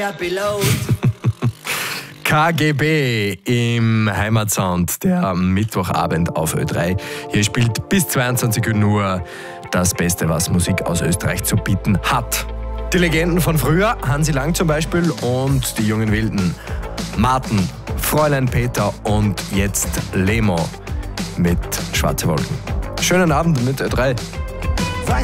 KGB im Heimatsound, der Mittwochabend auf Ö3. Hier spielt bis 22 Uhr nur das Beste, was Musik aus Österreich zu bieten hat. Die Legenden von früher, Hansi Lang zum Beispiel, und die jungen Wilden, Martin, Fräulein Peter und jetzt Lemo mit Schwarze Wolken. Schönen Abend mit Ö3.